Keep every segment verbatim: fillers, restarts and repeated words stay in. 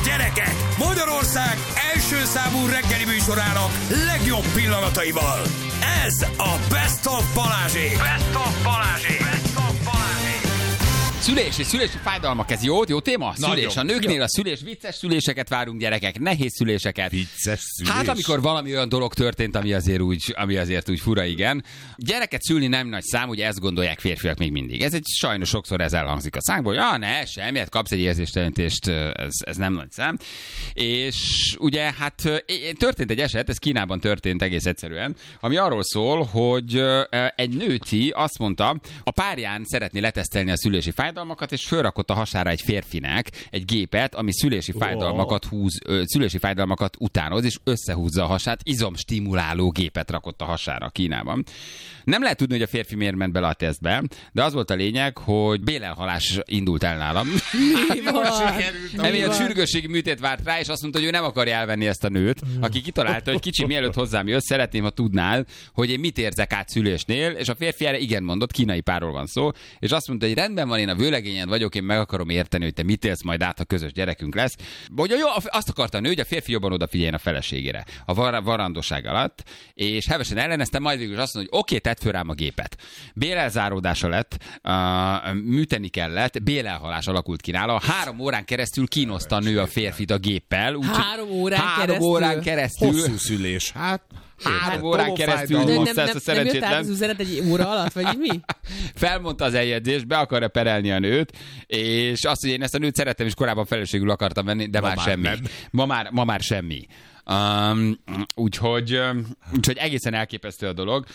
Gyerekek, Magyarország első számú reggeli műsorának legjobb pillanataival. Ez a Best of Balázsék. Best of Balázsék. Best of Balázsék. Szülés és szülési fájdalmak, ez jó? Jó téma? Szülés. Nagyon. A nőknél a szülés, vicces szüléseket várunk, gyerekek, nehéz szüléseket. Vicces szülés. Hát amikor valami olyan dolog történt, ami azért úgy, ami azért úgy fura, igen. Gyereket szülni nem nagy szám, ugye ezt gondolják férfiak még mindig. Ez egy sajnos sokszor ez elhangzik a szánkból, hogy ah, ne, semmi, hát kapsz egy érzéstelentést, ez, ez nem nagy szám. És ugye hát történt egy eset, ez Kínában történt egész egyszerűen, ami arról szól, hogy egy nőti azt mondta, a párján szeretné letesztelni a szülési fájdalmakat, és fölrakott a hasára egy férfinek egy gépet, ami szülési fájdalmakat húz, szülési fájdalmakat utánoz, és összehúzza a hasát, izomstimuláló gépet rakott a hasára Kínában. Nem lehet tudni, hogy a férfi miért ment bele a tesztbe, de az volt a lényeg, hogy bélelhalás indult el nálam. Mi van? Emiatt sürgősségi műtét várt rá, és azt mondta, hogy ő nem akarja elvenni ezt a nőt, aki kitalálta, hogy kicsi, mielőtt hozzám jössz, szeretném, ha tudnál, hogy én mit érzek át szülésnél, és a férfi erre igen mondott, kínai párról van szó, és azt mondta, hogy rendben van, én a vőlegényen vagyok, én meg akarom érteni, hogy te mit élsz majd át, ha közös gyerekünk lesz. Hogy jó, azt akarta a nő, hogy a férfi jobban odafigyeljen a feleségére a var- varandóság alatt, és hevesen elleneztem, majd végül azt mondta, hogy oké, tedd föl rám a gépet. Bélelzáródása lett, uh, műteni kellett, bélelhalás alakult ki nála. Három órán keresztül kínoszta a nő a férfit a géppel. Úgy, három órán három keresztül? órán keresztül. Hosszú szülés, hát... Három órán keresztül Nem, nem, hozta nem, ezt a nem jött át szerencsétlen. az üzenet egy óra alatt, vagy mi? Felmondta az eljegyzést, be akarja perelni a nőt, és azt, hogy én ezt a nőt szerettem, és korábban feleségül akartam venni, de Ma már, már semmi. nem. Ma már, ma már semmi. Um, úgyhogy, úgyhogy egészen elképesztő a dolog.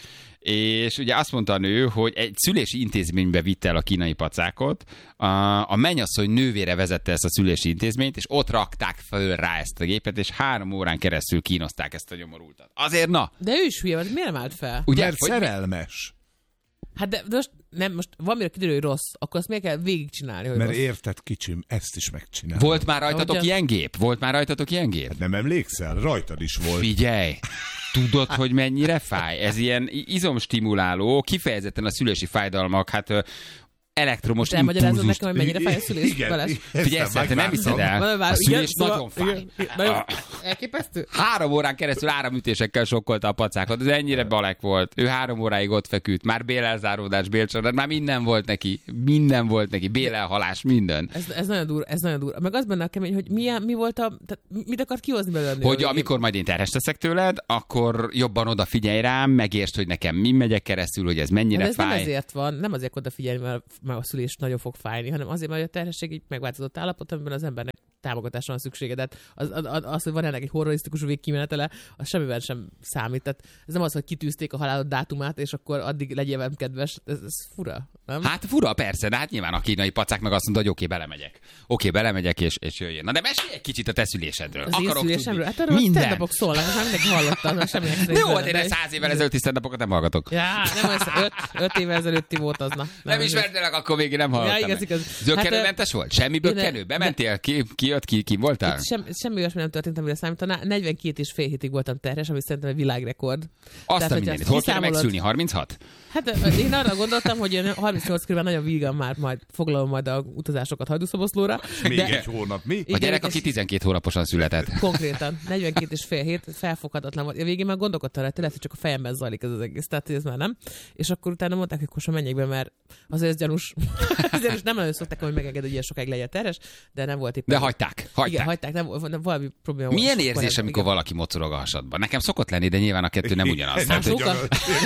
És ugye azt mondta a nő, hogy egy szülési intézménybe vitte el a kínai pacákot, a, a mennyasszony nővére vezette ezt a szülési intézményt, és ott rakták föl rá ezt a gépet, és három órán keresztül kínozták ezt a nyomorultat. Azért na! De ő is hülye, vagy miért nem állt fel? Ugye, Mert hogy szerelmes. Hát de, de most, nem, most valamire kiderül, hogy rossz, akkor azt miért kell végigcsinálni, hogy Mert rossz? érted, kicsim, ezt is megcsinál. volt már rajtatok Ahogyan- ilyen gép? Volt már rajtatok ilyen gép? Hát nem emlékszel? Rajtad is volt. Figyelj! Tudod, hogy mennyire fáj? Ez ilyen izomstimuláló, kifejezetten a szülési fájdalmak, hát ö, elektromos Most elmagyarázod impulzust. nekem, hogy mennyire fáj a szülés? Igen, Balázs? Figyelj, ezt te nem hiszed el. Várj, várj, A igen, szülés szóval- nagyon fáj. igen, igen, nagyon elképesztő. Három órán keresztül áramütésekkel sokkolta a pacákat. Ez ennyire balek volt. Ő három óráig ott feküdt. Már bélelzáródás, bélcsalád, már minden volt neki. Minden volt neki. Bélelhalás, minden. Ez, ez nagyon durva, ez nagyon durva. Meg az benne a kemény, hogy milyen, mi volt a, tehát mit akart kihozni belőle? a nő? Hogy amikor majd én terhes leszek tőled, akkor jobban odafigyelj rám, megértsd, hogy nekem mi megyek keresztül, hogy ez mennyire de ez fáj. nem ezért van, nem azért odafigyelni, mert, mert a szülés nagyon fog fájni, hanem azért, mert a terhesség egy megváltozott állapot, amiben az embernek támogatásra van szüksége. Tehát az, az, az, hogy van ennek egy horrorisztikus végkimenetele, az semmivel sem számít. Tehát ez nem az, hogy kitűzték a halálod dátumát, és akkor addig legyél velem kedves. Ez, ez fura, nem? Hát fura, persze, de hát nyilván a kínai pacák meg azt mondta, hogy oké, belemegyek. Oké, belemegyek, és, és jöjjön. Na de mesélj egy kicsit a te szülésedről. Az én Akarok szülésemről? tudni. Hát arról a Minden. stand-upok szólnak, az már mindenki hallotta, az már semmi extra. De jó, izgalom, hát én száz évvel ezelőtti stand-upokat nem hallgatok. Ja, nem az öt, öt évvel ezelőtti volt az, na. Nem, nem nem ismertelek, akkor még nem Ja, hallottam. igaz, meg. igaz. Zökkenőmentes Hát, volt? Semmi bökkenő? de- Bementél? Ki, ki jött? Ki, ki voltál? Itt sem, semmi olyasmi nem történt, amire számítaná. negyvenkét és fél hétig voltam terhes, ami szerintem egy világrekord. Azt Tehát, a hogyha mindenit. ezt Hol kéne kiszámolod- megszülni? harminchat? Hát ö, én arra gondoltam, hogy én harmincnyolc körül nagyon vígan már majd foglalom majd a utazásokat Hajdúszoboszlóra. Még de egy hónap, mi? A igen, gyerek, és- aki tizenkét hónaposan született. Konkrétan. negyvenkét és fél hét, felfoghatatlan volt. A végén már gondolkodtam rá, lehet, hogy csak a fejemben zajlik ez az egész, tehát hogy ez már nem. És akkor utána mondták, hogy kosa menjek be, mert azért ez gyanús. Ez gyanús. Nem nagyon szokták, hogy megenged, hogy ilyen sokáig legyen terhes, de nem volt éppen. De hagyták. hagyták. Igen, hagyták, nem, volt- nem, valami probléma volt. Milyen És érzés, akkor- amikor igen. valaki mocorog a hasadban? Nekem szokott lenni, de nyilván a kettő nem ugyanaz. Tehát, hogy- sokan?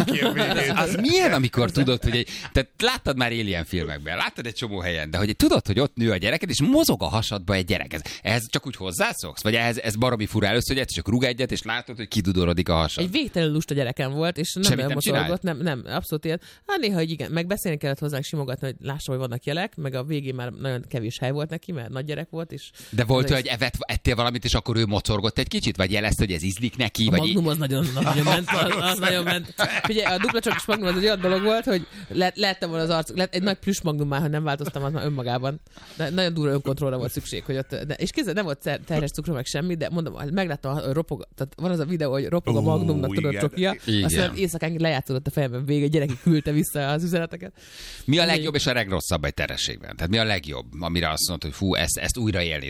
az milyen, amikor tudod, hogy egy, tehát láttad már Alien filmekben, láttad egy csomó helyen, de hogy tudod, hogy ott nő a gyereked, és mozog a hasadba egy gyerek. Ez, ehhez csak úgy hozzászoksz? Vagy ehhez ez baromi fura először, hogy egyszer csak rúg egyet, és látod, hogy kidudorodik a hasad. Egy végtelenül lusta gyerekem volt, és nem Semmit nagyon nem csinál? mocorgott, nem, nem, abszolút ilyen. Hát néha, hogy igen, meg beszélni kellett hozzánk, simogatni, hogy lássa, hogy vannak jelek, meg a végén már nagyon kevés hely volt neki, mert nagy gyerek volt, és De volt, Ez hogy evett, ettél valamit, és akkor ő mocorgott egy kicsit? Vagy jelezte, hogy ez ízlik neki? a Vagy magnum az nagyon, nagyon ment, az, az nagyon ment. Figyelj, a dupla csokis magnum az egy olyan dolog volt, hogy le, lehettem volna az arc, lett egy nagy plüss magnum már, ha nem változtam, az már önmagában. De nagyon durva önkontrollra volt szükség, hogy ott, de, és kézzel nem volt terhes cukrom, meg semmi, de mondom, megláttam, hogy ropog, tehát van az a videó, hogy ropog a Ó, magnumnak, tudod, igen. csokija. Igen. Aztán éjszakán lejátszódott a fejemben végig, a gyerek küldte vissza az üzeneteket. Mi a legjobb és a legrosszabb egy terhességben? Tehát mi a legjobb, amire azt mondod, hogy fú, ezt, ezt újra élnéd?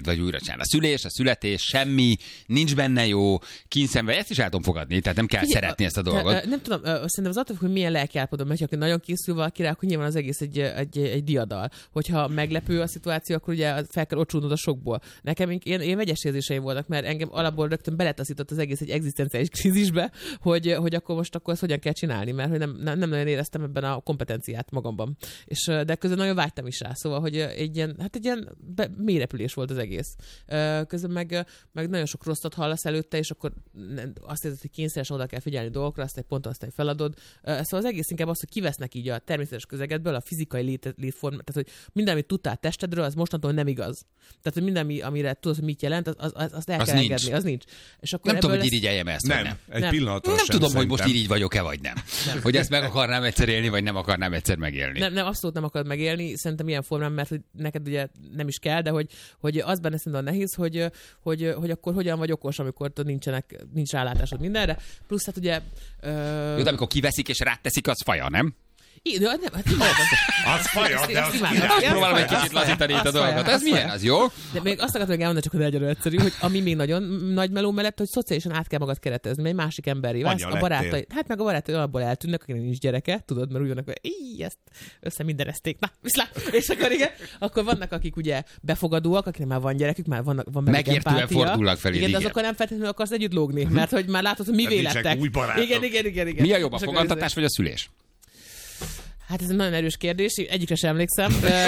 vagy újra csinálni. A szülés, a születés, semmi, nincs benne jó, kínszenvedés, ezt is el tudom fogadni, tehát nem kell Figyelj, szeretni ezt a te- dolgot. Nem tudom, ö, szerintem az attól, hogy milyen lelkiállapotban megy, aki nagyon készül valakire, akkor nyilván az egész egy, egy, egy diadal. Hogyha meglepő a szituáció, akkor ugye fel kell ocsulnod a sokból. Nekem én, én vegyes érzéseim voltak, mert engem alapból rögtön beletaszított az egész egy egzisztenciális krízisbe, hogy, hogy akkor most akkor ezt hogyan kell csinálni, mert hogy nem, nem, nem nagyon éreztem ebben a kompetenciát magamban. És, de közben nagyon vágytam is rá, szóval, hogy egy ilyen, hát egy ilyen be, mélyrepülés volt az egész. Közben meg, meg nagyon sok rosszat hallasz előtte, és akkor azt érzed, hogy kényszeresen oda kell figyelni dolgokra, azt egy ponton azt egy feladod. Szóval az egész inkább az, hogy kivesznek így a természetes közegedből, a fizikai lét, létformát, tehát hogy minden, amit tudtál testedről, az mostantól nem igaz. Tehát, hogy minden, amire tudod, hogy mit jelent, az, az, azt el Az kell nincs. engedni, az nincs. És akkor Nem tudom, hogy lesz... irigyeljem ezt, Nem, vagy nem. egy Nem. pillanatra Nem sem tudom, hogy szerintem. most irigy vagyok-e, vagy nem. nem. Hogy ezt meg akarnám egyszer élni, vagy nem akarnám egyszer megélni. Nem, nem, abszolút nem akarod megélni, szerintem ilyen formán, mert hogy neked ugye nem is kell, de hogy, hogy az benne szerintem nehéz, hogy, hogy, hogy akkor hogyan vagy okos, amikor tudod, nincsenek, nincs rálátásod mindenre. Plusz hát ugye... Ö... Jó, de amikor kiveszik és ráteszik, az faja, nem? I, de nem, hát imádom. Az faja, de az Ezt imádom. király. Azt Próbálom egy faja, kicsit azt lazítani itt a faja, dolgot. azt Ez faja. milyen? Az jó? De még azt akartam még elmondani, csak hogy legyen egyszerű, hogy ami még nagyon nagy meló mellett, hogy szociálisan át kell magad keretezni, mert egy másik emberi válsz. Anya A lettél. barátai, hát meg a barátai alapból eltűnnek, akinek nincs gyereke, tudod, mert úgy vannak, hogy így ezt össze mindenezték. Na, viszlát. És akkor igen, akkor vannak, akik ugye befogadóak, akiknek már van gyerekük, már vannak, van meg Megértően empátia. fordulnak feléd, Igen, de igen. azokkal nem feltétlenül akarsz együtt lógni, mert hogy már látod, hogy mi Tehát nincsenek vélettek. új barátok. Igen, igen, igen, igen. Mi a jobb, a És akkor fogantatás vagy a szülés? Hát ez egy nagyon erős kérdés, egyikre sem emlékszem. De...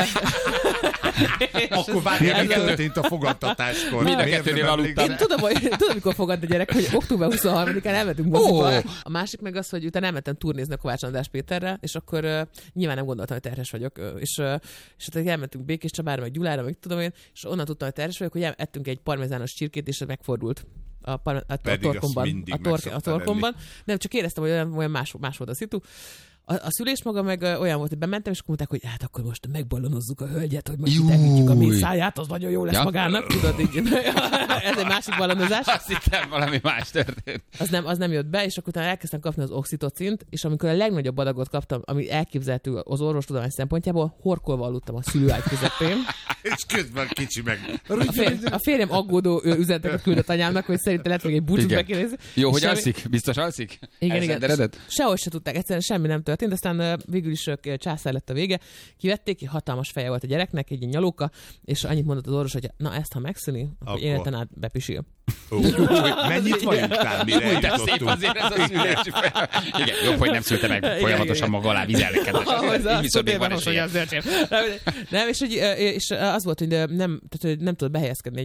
Akkor várjál, mi Ez a- történt a fogadtatáskor? Mind a Miért kettőnél nem aludtam. emlékszel? Én tudom, hogy, tudom, mikor fogad a gyerek, hogy október huszonharmadikán elmentünk moziba. A másik meg az, hogy utána elmentem turnézni a Kovács András Péterrel, és akkor uh, nyilván nem gondoltam, hogy terhes vagyok. Uh, és, uh, és hát elmentünk Békés Csabára, meg Gyulára, meg tudom én, és onnan tudtam, hogy terhes vagyok, hogy ettünk egy parmezános csirkét, és ez megfordult. A, par, a, a Pedig azt torkomban. mindig A, meg tor, a szoktad torkomban. Nem, csak éreztem, hogy olyan, olyan más, más volt a szitu. A, a szülés maga meg ö, olyan volt, hogy bementem, és akkor mondták, hogy hát akkor most megbalonozzuk a hölgyet, hogy most Júj. elhűtjük a mészáját, az nagyon jó lesz Ja. magának, tudod, így. Ez egy másik balonozás. Azt hittem, valami más történt. Az nem, az nem jött be, és akkor utána elkezdtem kapni az oxitocint, és amikor a legnagyobb adagot kaptam, ami elképzelhető az orvostudomány szempontjából, horkolva aludtam a szülőágy közepén. És közben kicsi meg. A, fér, a férjem aggódó ö, üzeneteket küldött anyámnak, hogy szerintem lehet, hogy egy búcsút Igen. be kéne nézni. Jó, hogy Semmi- alszik? Biztos alszik? Igen, igen. Elszenderedett? Sehol se tudták, egyszerűen semmi nem történt, aztán uh, végül is uh, császár lett a vége. Kivették, egy hatalmas feje volt a gyereknek, egy ilyen nyalóka, és annyit mondott az orvos, hogy na ezt, ha megszüli, akkor, Akkor. életen át bepisil. Ó, mennyit vagyunk, mire Úgy, de szép eljutottunk? azért ez a szülési fel. Igen, jobb, hogy nem szülte meg Igen, folyamatosan igen. maga alá vizelni, Ahhoz kedves. Így azt viszont még tudja, van hogy esélye. az öcsém. Nem, és, hogy, és az volt, hogy nem, tehát, hogy nem tudott behelyezkedni